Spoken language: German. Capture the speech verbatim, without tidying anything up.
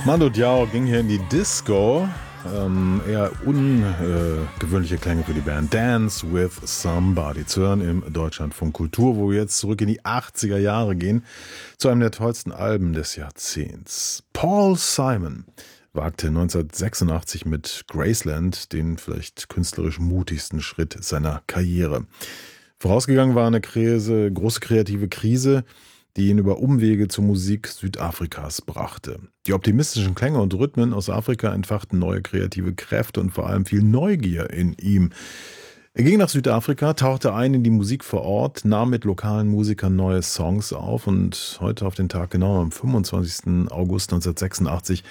Mando Diao ging hier in die Disco. Ähm, eher ungewöhnliche Klänge für die Band Dance with Somebody zu hören im Deutschlandfunk Kultur, wo wir jetzt zurück in die achtziger Jahre gehen, zu einem der tollsten Alben des Jahrzehnts. Paul Simon wagte neunzehnhundertsechsundachtzig mit Graceland den vielleicht künstlerisch mutigsten Schritt seiner Karriere. Vorausgegangen war eine Krise, große kreative Krise, die ihn über Umwege zur Musik Südafrikas brachte. Die optimistischen Klänge und Rhythmen aus Afrika entfachten neue kreative Kräfte und vor allem viel Neugier in ihm. Er ging nach Südafrika, tauchte ein in die Musik vor Ort, nahm mit lokalen Musikern neue Songs auf und heute auf den Tag genau am fünfundzwanzigsten August neunzehnhundertsechsundachtzig